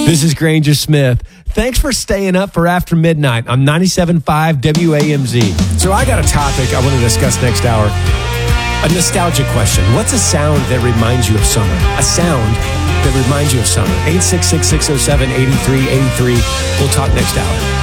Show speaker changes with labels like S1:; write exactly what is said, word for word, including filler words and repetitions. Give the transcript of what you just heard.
S1: This is Granger Smith. Thanks for staying up for After Midnight on ninety-seven point five W A M Z. So I got a topic I want to discuss next hour. A nostalgia question. What's a sound that reminds you of summer? A sound that reminds you of summer. eight six six, six oh seven, eight three eight three. We'll talk next hour.